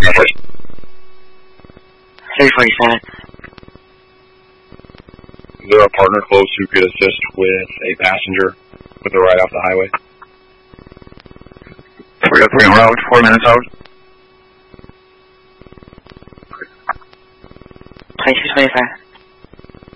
345. Is there a partner close who could assist with a passenger with a ride off the highway? 303 en route, 4 minutes out. 2225.